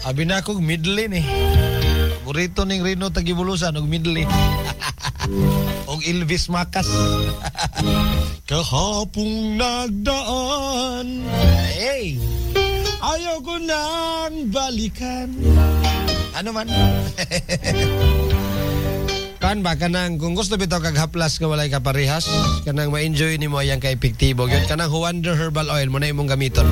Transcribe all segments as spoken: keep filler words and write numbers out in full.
Abi na akong midlin eh. Burrito ning Rino Tagibulusan og midlin. Og Elvis Makas. Kahapong nagdaan. Hey! Ayaw ko nang balikan. Ano man? Kan ba kanang kung gusto bitaw kag haplas ka walay kaparehas, kanang ma-enjoy nimo yang ka epektibo gyud kanang Wonder Herbal Oil mo na imong gamiton.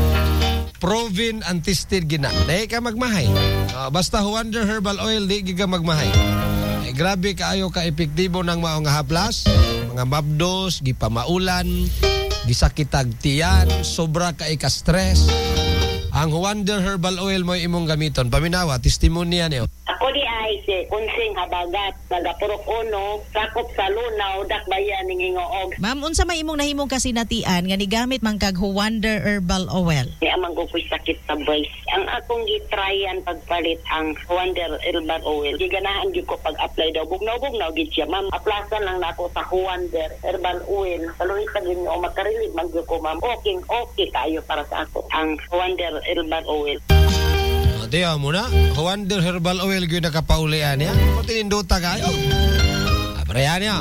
Proven and tested gina. Dai ka magmahay. Uh, basta Wonder Herbal Oil di gyud ka magmahay. Ay, grabe kaayo ka epektibo ng mao nga haplas, mga mabdos, gipamaulan, gisakitag tiyan, sobra ka ka-stress. Ang Wonder Herbal Oil mo imong gamiton. Paminawa, testimonya niyo. Ako di ay si Kunsing Habagat, taga-Purok Uno, sakop sa Lunaw, Dakbayan, ning Ingoog. Ma'am, unsa may imong nahimong kasinatian nga nigamit man kag Wonder Herbal Oil? Di amang ko ko'y sakit sa voice. Ang akong gitryan pagpalit ang Wonder Herbal Oil. Giganahan gyud ko pag-apply daw. Bugnaw-bugnaw gid siya, ma'am. Aplasan lang nako sa Wonder Herbal Oil. Saluhita gid o makarilib man gyud ko, ma'am. Okay, okay tayo para sa ako. Ang Wonder Herbal Oil. Tiyo mo na, Wonder Herbal Oil gyud nakapaulian niya. Pati ninduta kayo. Aprayan niya.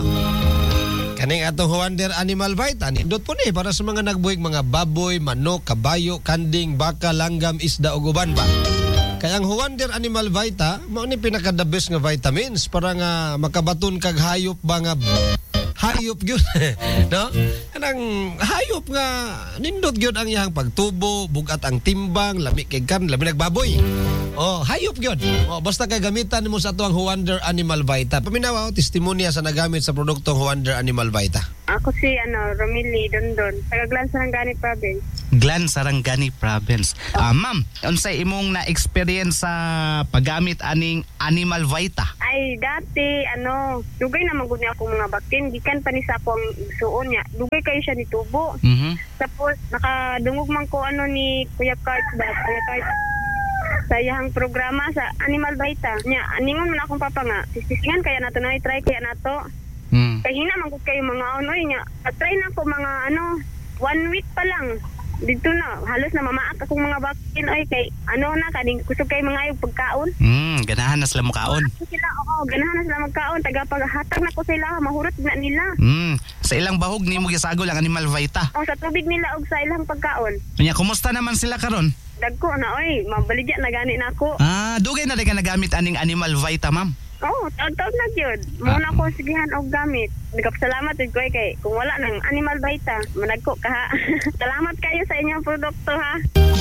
Kaning atong Wonder Animal Vita, nindot po ni para sa mga nagbuhig mga baboy, manok, kabayo, kanding, baka, langgam, isda o guban ba. Kaya ang Wonder Animal Vita, mao ni pinaka-the best nga vitamins para nga makabaton kag hayop ba nga hayop gyud. No? Kanang hayop nga nindot gyud ang iyang pagtubo, bugat ang timbang, lami kay kan, lami nagbaboy. Oh, hayop gyud. Oh, basta kay gamitan nimo sa tuang Wonder Animal Vita. Paminawa oh, testimonya sa nagamit sa produktong Wonder Animal Vita. Ako si ano, Romili Dondon, taga Glan Sarangani Province. Glan Sarangani Province. Ah, ma'am, unsay imong na-experience sa paggamit aning Animal Vita? Ay, dati, ano, dugay na maguni ako mga bakin. Gikan pa ni sa akong suon niya. Dugay kayo siya ni tubo. Mm-hmm. Tapos, nakadungog man ko ano ni Kuya Kart ba? Kuya Kart sa iyang programa sa Animal Vita. Nya, aningon man akong papa nga. Sisisingan kaya nato na i-try kaya nato. Mm. Kaya hina man kayo mga ano niya. At-try na ko mga ano, one week pa lang. Dito na, halos na mamaak akong mga bakin. Ay, kay ano na, kading gusto kayo mga ayog pagkaon. Mm, ganahan na sila mukaon. Sila, oo, ganahan na sila magkaon. Tagapaghatag na ko sila, mahurot na nila. Mm, sa ilang bahog ni mo gisagol ang Animal Vita. O, sa tubig nila og sa ilang pagkaon. Kanya, kumusta naman sila karon? Dagko na, oy, mabaligya na gani na ako. Ah, dugay na di ka nagamit aning Animal Vita, ma'am. Oo, taon-taon na yun. Muna ko sigihan og gamit. Nagpasalamat yun ko kay kung wala ng Animal Vita, managko ka ha. Salamat kayo sa inyong produkto ha.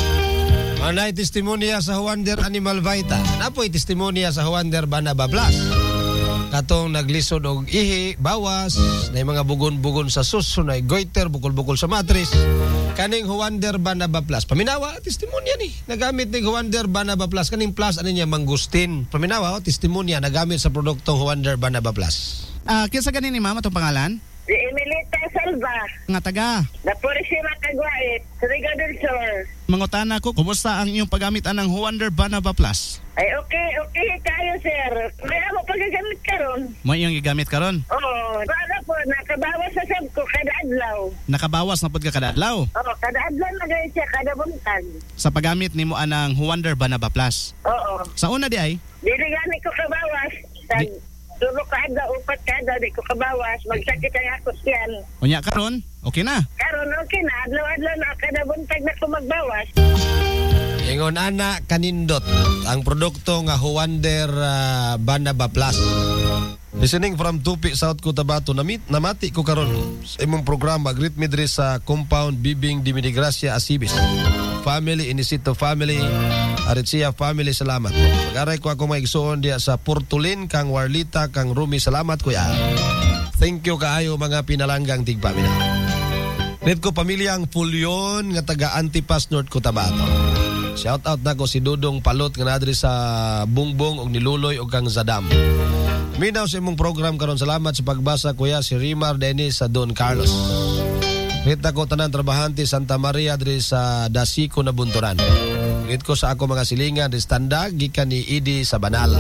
Manay testimonya sa Wonder Animal Vita. Napoy testimonya sa Wonder Banaba Plus. Katong naglisod og ihi, bawas, na mga bugon-bugon sa suso, na goiter, bukol-bukol sa matris. Kaning Wonder Banaba Plus. Paminawa, testimonya ni. Nagamit ni Wonder Banaba Plus. Kaning plus, ano niya, mangustin. Paminawa, oh, testimonya, nagamit sa produktong Wonder Banaba Plus. Ah, kinsa ganin ni ma'am atong pangalan? Si Emilita Salva, Nga taga. na Purisima Kagwait, Surigao del Sur. Mangutana ko, kumusta ang iyong paggamit anang Wonder Banaba Plus? Ay, okay, okay kayo, sir. May ako pagagamit karon. Mo iyong gigamit karon? Oo, para po, nakabawas sa sab ko kada adlaw. Nakabawas na pud ka kada adlaw Oo, kada adlaw na gaya siya, kada buntag. sa paggamit nimo anang Wonder Banaba Plus. Oo. Sa una di ay, Dili gani ko kabawas. Sa Di- dulo kada, upat kada, di ko kabawas. Magsakit ang ako siyan. unya karon, okay na. Karon, okay na. Adlaw-adlaw na, kada buntag na ko magbawas. Ingon ana kanindot ang produkto nga Wonder uh, Banaba Plus. Listening from Tupi, South Cotabato, namit namati ko karon sa imong programa. Greet me diri sa compound Bibing Dimidigracia Asibis. Family, Inisito family, Aritsia family, salamat. Pag-aray ko ako maigsuon diya sa Portulin, kang Warlita, kang Rumi, salamat kuya. Thank you kaayo mga pinalanggang tigpamina. Greet ko pamilyang Pulyon nga taga Antipas, North Cotabato. Shout out na ko si Dudong Palot nga nadri sa Bungbong og Niluloy og kang Zadam. Minaw sa imong program karon, salamat sa pagbasa kuya. Si Rimar Dennis sa Don Carlos. Kita ko tanan trabahante Santa Maria diri sa Dasico na Bunturan. Greet ko sa ako mga silingan di Standag gikan ni Idi sa Banal.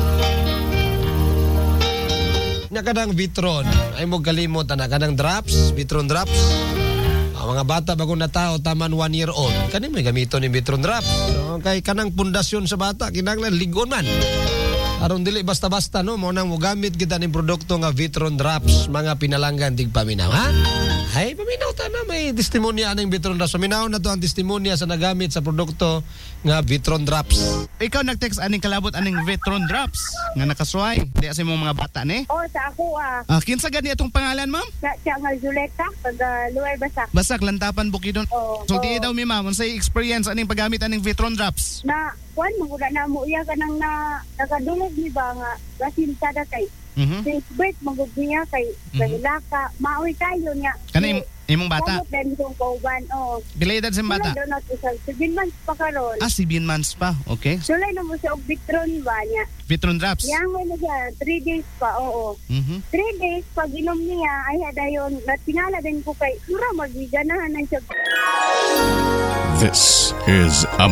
Nya kadang vitron ay mo kalimot ana kadang drops, vitron drops. Ang mga bata bago na tao taman one year old, kani may gamito ni Vitron Drops. So, kay kanang pundasyon sa bata kinahanglan ligon man. Aron dili basta-basta no mo nang mogamit kita ning produkto nga Vitron Drops mga pinalanggan tig paminaw ha. Ay paminaw ta na may testimonya aning Vitron Drops. Paminaw na to ang testimonya sa nagamit sa produkto nga Vitron Drops. Ikaw nag-text aning kalabot aning Vitron Drops nga nakasuway di sa imong mga bata ni. Oh, sa ako ah. Ah, kinsa gani atong pangalan ma'am? Sa siya nga Juleta, pag uh, luway basak. Basak Lantapan Bukidnon. Oo, So oo. di daw mi ma'am unsay experience aning paggamit aning Vitron Drops? Na, kuan, magula na mo iya ka nang na, nakadulog ni ba nga, basin sada kay. Mhm. Since birth, magod niya kay, kahila ka, maoy kayo niya. Kani im- imong bata? Kamot din kong kauban, oo. Pila edad sa imong bata? Sulay doon at isang, seven months pa karon. Ah, seven months pa. Okay. Sulay na mo sa Victron ba niya. Vitron Drops. Yang mo na siya, three days pa, oo. Mhm. Three days, pag inom niya, ay hadayon, natinala din ko kay, mura, magiganahan na siya. This is a